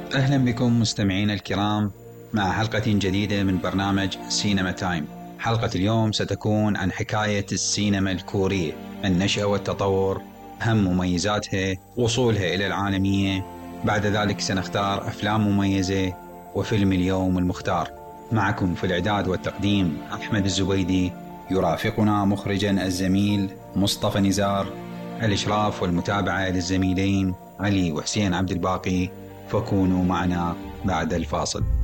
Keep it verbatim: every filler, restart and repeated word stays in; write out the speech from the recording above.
أهلا بكم مستمعينا الكرام مع حلقة جديدة من برنامج سينما تايم. حلقة اليوم ستكون عن حكاية السينما الكورية، النشأة والتطور، أهم مميزاتها، وصولها إلى العالمية. بعد ذلك سنختار أفلام مميزة وفيلم اليوم المختار. معكم في الإعداد والتقديم أحمد الزبيدي، يرافقنا مخرجا الزميل مصطفى نزار، الإشراف والمتابعة للزميلين علي وحسين عبد الباقي. فكونوا معنا بعد الفاصل.